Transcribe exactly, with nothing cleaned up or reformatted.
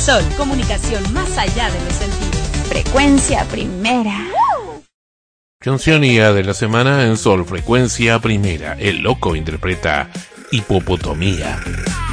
Sol, comunicación más allá de los sentidos. Frecuencia Primera. Cancionía de la semana en Sol Frecuencia Primera. El Loco interpreta Hipopotomía.